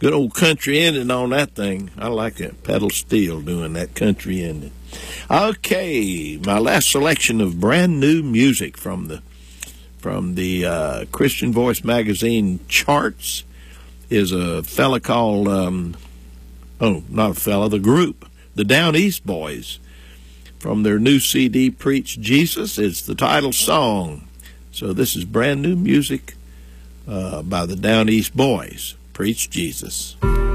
Good old country ending on that thing. I like it. Pedal Steel doing that country ending. Okay, my last selection of brand new music from the Christian Voice magazine charts is a fella called, the group, the Down East Boys. From their new CD, Preach Jesus, it's the title song. So this is brand new music by the Down East Boys, Preach Jesus.